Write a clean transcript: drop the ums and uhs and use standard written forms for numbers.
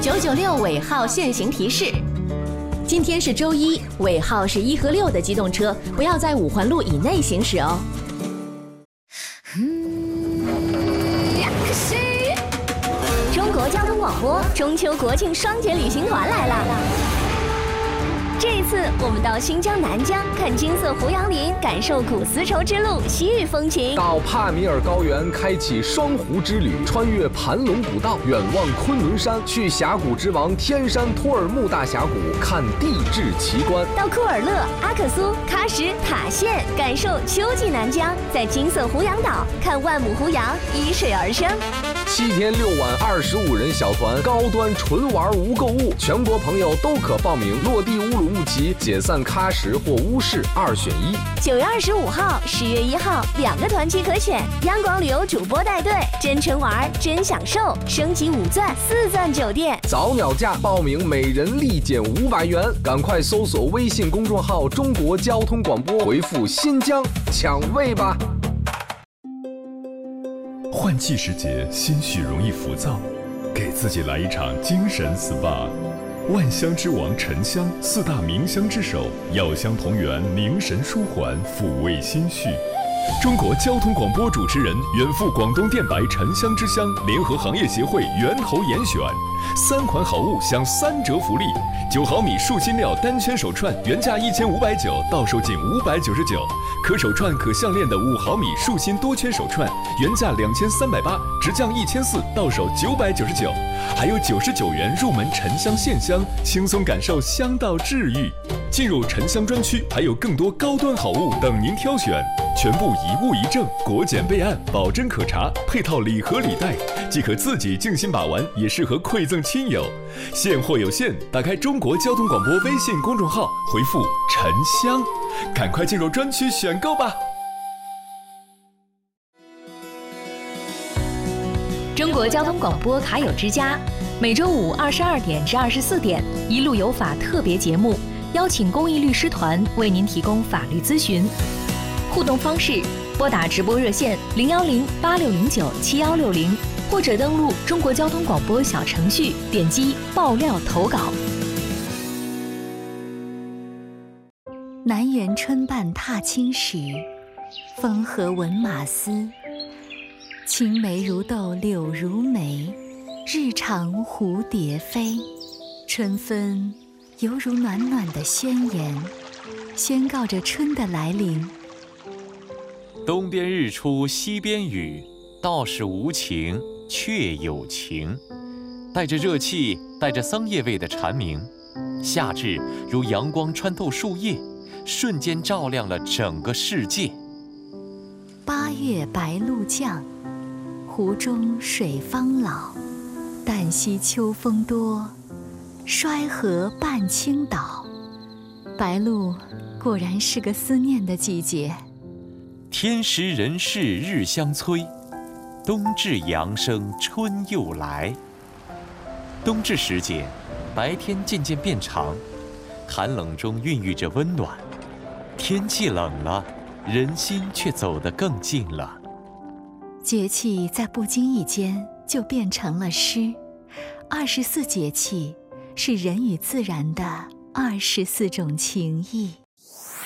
996尾号限行提示。今天是周一，尾号是1和6的机动车不要在5环路以内行驶哦。中国交通广播中秋国庆双节旅行团来了。这一次，我们到新疆南疆看金色胡杨林，感受古丝绸之路西域风情； 到帕米尔高原开启双湖之旅，穿越盘龙古道，远望昆仑山；去峡谷之王天山托尔木大峡谷看地质奇观； 到库尔勒、阿克苏、喀什、塔县，感受秋季南疆；在金色胡杨岛看万亩胡杨依水而生。 7天6晚25人小团，高端纯玩无购物，全国朋友都可报名，落地乌鲁木齐，解散喀什或乌市2选1。 9月25号、10月1号2个团期可选，央广旅游主播带队，真纯玩真享受，升级5钻4钻酒店， 早鸟价报名每人立减500元，赶快搜索微信公众号中国交通广播，回复新疆抢位吧。 换季时节，心绪容易浮躁，给自己来一场精神 SPA。万香之王沉香，4大名香之首，药香同源，凝神舒缓，抚慰心绪。中国交通广播主持人远赴广东电白沉香之乡，联合行业协会源头严选3款好物享3折福利：9毫米树心料单圈手串原价1590，到手仅599；可手串可项链的5毫米树心多圈手串原价2380，直降1400，到手999。还有99元入门沉香线香，轻松感受香道治愈。进入沉香专区，还有更多高端好物等您挑选，全部一物一证，国检备案，保真可查，配套礼盒礼袋，既可自己静心把玩，也适合馈赠亲友。现货有限，打开中国交通广播微信公众号，回复沉香，赶快进入专区选购吧。 中国交通广播卡友之家，每周5 22点至24点，一路有法特别节目，邀请公益律师团为您提供法律咨询。互动方式：拨打直播热线010-8609-7160，或者登录中国交通广播小程序，点击爆料投稿。 南园春半踏青时，风和闻马嘶。青梅如豆柳如眉，日长蝴蝶飞。春分犹如暖暖的宣言，宣告着春的来临。 东边日出西边雨，道是无晴却有晴。带着热气，带着桑叶味的蝉鸣，夏至如阳光穿透树叶，瞬间照亮了整个世界。 8月白露降，湖中水方老。旦夕秋风多，衰河半倾倒。白露果然是个思念的季节。 天时人事日相催，冬至阳生春又来。冬至时节，白天渐渐变长，寒冷中孕育着温暖。天气冷了，人心却走得更近了。 节气在不经意间就变成了诗。24节气是人与自然的24种情谊。